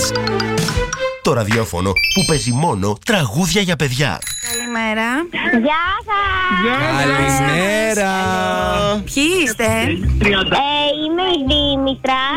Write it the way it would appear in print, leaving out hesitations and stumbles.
Kiss. Το ραδιόφωνο που παίζει μόνο τραγούδια για παιδιά. Καλημέρα. Γεια σας! Καλημέρα. Ποιοι είστε? Είμαι η Δήμητρα.